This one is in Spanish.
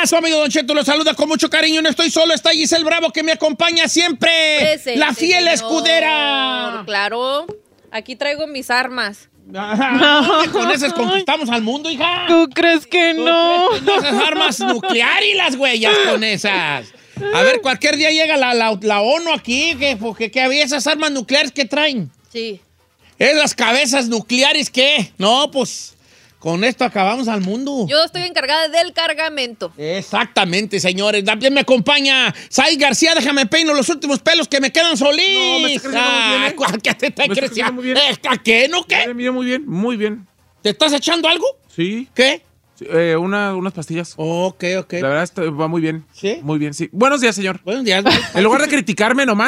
Su amigo Don Cheto lo saluda con mucho cariño. No estoy solo, está Giselle Bravo que me acompaña siempre. Presente, la fiel señor. escudera. Claro, aquí traigo mis armas. Con esas conquistamos al mundo, hija. ¿Tú crees que ¿Tú no? crees que no? Esas armas nucleares y las huellas con esas. A ver, cualquier día llega la ONU aquí, que había esas armas nucleares que traen. Sí. Esas cabezas nucleares, ¿qué? No, pues, con esto acabamos al mundo. Yo estoy encargada del cargamento. Exactamente, señores. También me acompaña Sai García. Déjame peino los últimos pelos que me quedan solitos. No, me está creciendo muy bien, ¿eh? ¿Cuál que te está Me está creciendo? creciendo muy bien. ¿A qué? ¿No qué? Mira, muy bien, muy bien. ¿Te estás echando algo? Sí. ¿Qué? Sí, unas pastillas. Ok. La verdad va muy bien. ¿Sí? Muy bien, sí. Buenos días, señor. Buenos días. En lugar de criticarme nomás.